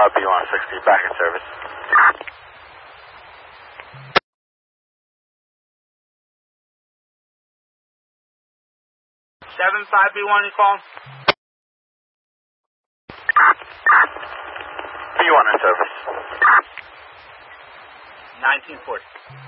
B160 back in service. 75B1, you calling? B1 in service. 1940.